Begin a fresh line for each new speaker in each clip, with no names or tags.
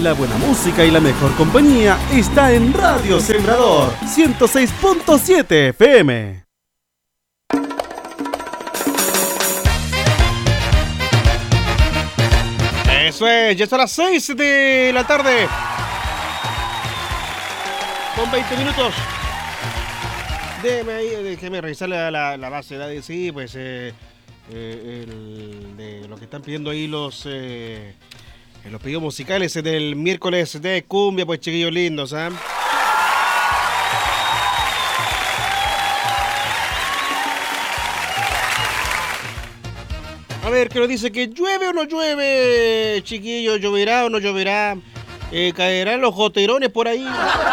La buena música y la mejor compañía está en Radio Sembrador 106.7 FM.
Eso es, ya son las 6 de la tarde. Con 20 minutos. Déjeme revisar la base de datos. Sí, pues de lo que están pidiendo ahí los pedidos musicales del miércoles de cumbia, pues chiquillos lindos, ¿ah? A ver, que nos dice que llueve o no llueve, chiquillos, lloverá o no lloverá, caerán los goterones por ahí.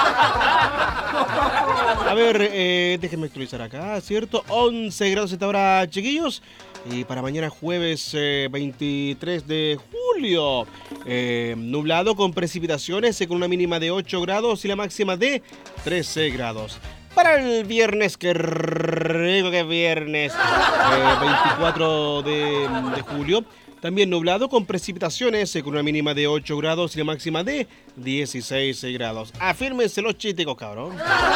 A ver, déjenme actualizar acá, ¿cierto? 11 grados esta hora, chiquillos. Y para mañana jueves 23 de julio, nublado con precipitaciones con una mínima de 8 grados y la máxima de 13 grados. Para el viernes, qué rico que es viernes, 24 de julio, también nublado con precipitaciones con una mínima de 8 grados y la máxima de 16 grados. Afírmense los chíticos, cabrón.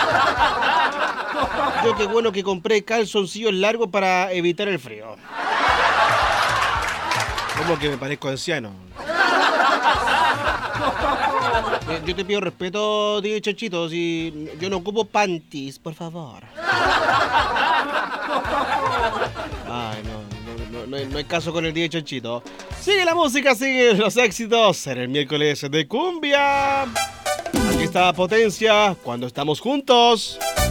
Yo qué bueno que compré calzoncillos largos para evitar el frío. ¿Cómo que me parezco anciano? Yo te pido respeto, DJ Chanchito, si yo no ocupo panties, por favor. Ay, no hay caso con el DJ Chanchito. Sigue la música, sigue los éxitos en el miércoles de cumbia. Aquí está Potencia, cuando estamos juntos.